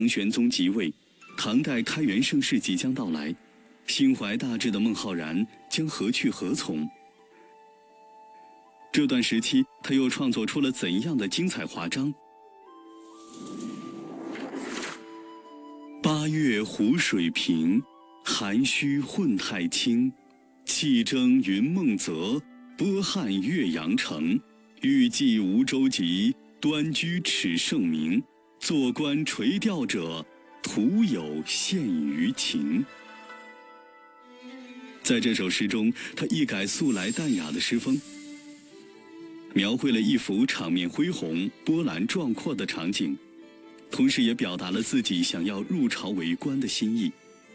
玄宗即位，唐代开元盛世即将到来，心怀大志的孟浩然将何去何从？这段时期，他又创作出了怎样的精彩华章？八月湖水平，涵虚混太清。气蒸云梦泽，波撼岳阳城。欲济无舟楫，端居耻圣明。坐观垂钓者，徒有羡鱼情。在这首诗中，他一改素来淡雅的诗风，描绘了一幅场面恢宏、波澜壮阔的场景，同时也表达了自己想要入朝为官的心意。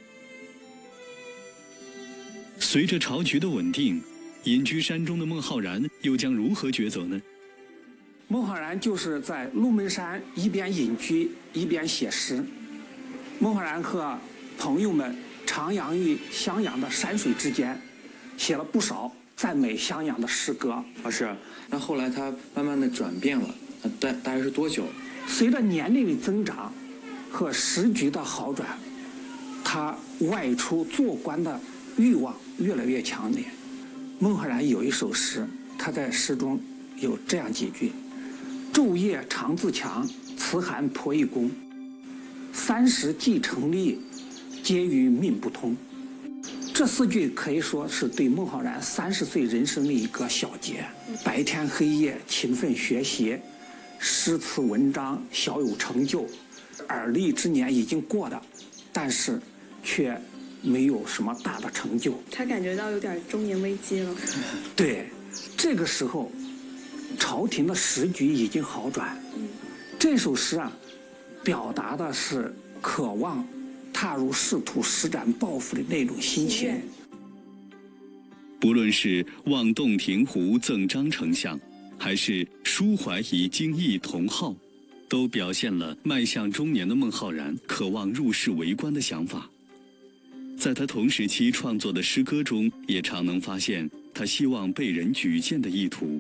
随着朝局的稳定，隐居山中的孟浩然又将如何抉择呢？ 孟浩然就是在鹿门山一边隐居一边写诗。孟浩然和朋友们徜徉于襄阳的山水之间，写了不少赞美襄阳的诗歌。 是。那后来他慢慢的转变了，大概是多久？ 随着年龄的增长和时局的好转，他外出做官的欲望越来越强烈。孟浩然有一首诗，他在诗中有这样几句：昼夜常自强，辞寒颇一功。30既成立，皆与命不通。这4句可以说是对孟浩然30岁人生的一个小结。白天黑夜勤奋学习，诗词文章小有成就，而立之年已经过了，但是却没有什么大的成就。 他感觉到有点中年危机了。 对，这个时候朝廷的时局已经好转。这首诗啊，表达的是渴望踏入仕途、施展抱负的那种心情。 不论是望洞庭湖赠张丞相，还是抒怀以精益同好，都表现了迈向中年的孟浩然渴望入仕为官的想法。在他同时期创作的诗歌中，也常能发现他希望被人举荐的意图。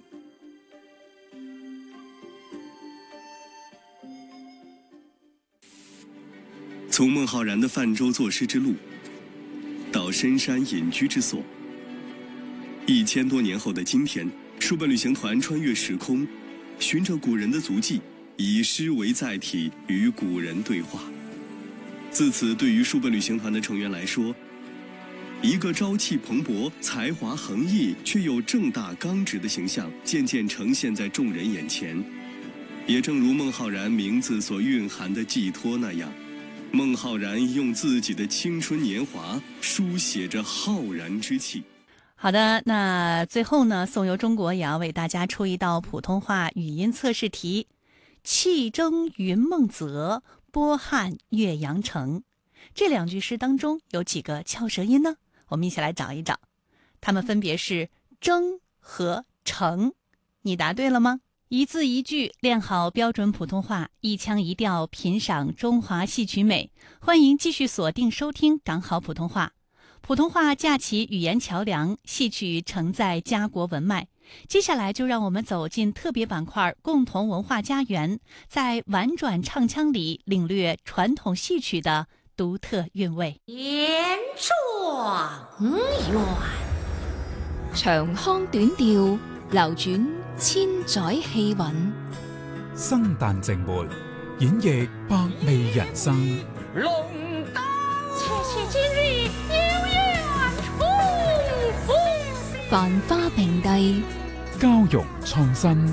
从孟浩然的泛舟作诗之路，到深山隐居之所，1000多年后的今天，书本旅行团穿越时空，循着古人的足迹，以诗为载体，与古人对话。自此，对于书本旅行团的成员来说，一个朝气蓬勃、才华横溢却又正大刚直的形象渐渐呈现在众人眼前。也正如孟浩然名字所蕴含的寄托那样，孟浩然用自己的青春年华书写着浩然之气。 好的，那最后呢，宋游中国也要为大家出一道普通话语音测试题：气蒸云梦泽，波撼岳阳城。这2句诗当中有几个翘舌音呢？我们一起来找一找，它们分别是蒸和城。你答对了吗？一字一句练好标准普通话，一腔一调品赏中华戏曲美。欢迎继续锁定收听港好普通话。普通话架起语言桥梁，戏曲承载家国文脉。接下来就让我们走进特别板块共同文化家园，在婉转唱腔里领略传统戏曲的独特韵味。 言状元，长腔短调，流转千载氣韻。 生旦淨末，演繹百味人生。 龍燈切切今日遙遠重逢，繁花並蒂， 交融創新，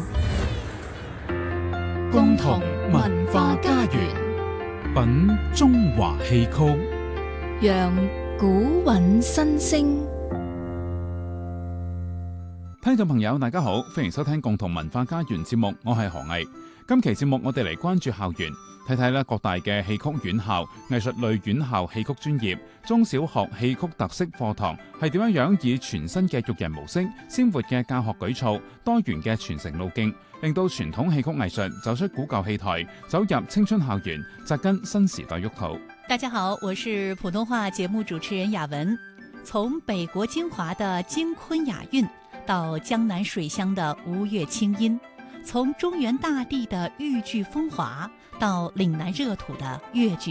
共同文化家園，品中華戲曲， 讓古韻新聲。 聽眾朋友大家好，歡迎收聽共同文化家園節目，我係何毅。今期節目我哋嚟關注校園，睇睇咧各大嘅戲曲院校、藝術類院校戲曲專業、中小學戲曲特色課堂係點樣以全新嘅育人模式、鮮活嘅教學舉措、多元嘅傳承路徑，令到傳統戲曲藝術走出古舊戲台，走入青春校園，扎根新時代沃土。 大家好，我是普通話節目主持人雅文。從北國精華的京昆雅韻到江南水鄉的吳越清音， 从中原大地的豫剧风华到岭南热土的越剧